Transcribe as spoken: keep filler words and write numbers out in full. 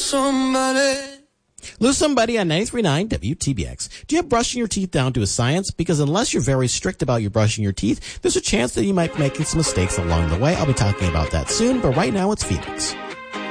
somebody. Lose Somebody on ninety-three point nine W T B X. Do you have brushing your teeth down to a science? Because unless you're very strict about your brushing your teeth, there's a chance that you might be making some mistakes along the way. I'll be talking about that soon, but right now it's Phoenix.